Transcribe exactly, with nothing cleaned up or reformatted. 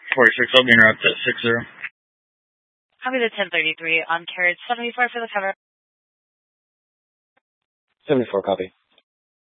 forty-six, I'll be en route to six zero. Copy the ten thirty-three on carriage seventy-four for the cover. seventy-four, copy.